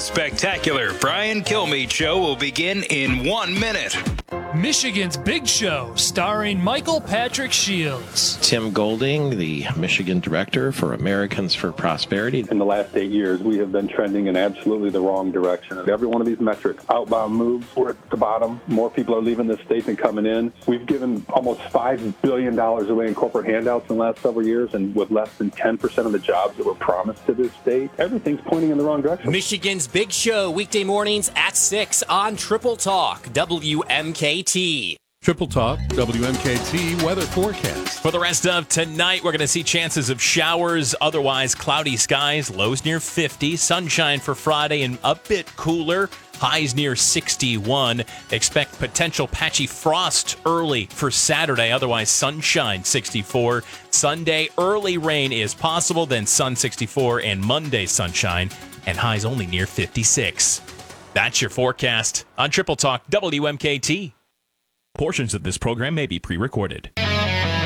spectacular Brian Kilmeade Show will begin in 1 minute. Michigan's Big Show, starring Michael Patrick Shields. Tim Golding, the Michigan Director for Americans for Prosperity. In the last 8 years, we have been trending in absolutely the wrong direction. Every one of these metrics, outbound moves, we're at the bottom. More people are leaving the state than coming in. We've given almost $5 billion away in corporate handouts in the last several years, and with less than 10% of the jobs that were promised to this state, everything's pointing in the wrong direction. Michigan's Big Show, weekday mornings at 6 on Triple Talk, WMKT. Triple Talk, WMKT weather forecast. For the rest of tonight, we're going to see chances of showers, otherwise cloudy skies, lows near 50, sunshine for Friday and a bit cooler, highs near 61. Expect potential patchy frost early for Saturday, otherwise sunshine 64. Sunday, early rain is possible, then sun 64, and Monday sunshine, and highs only near 56. That's your forecast on Triple Talk, WMKT. Portions of this program may be pre-recorded.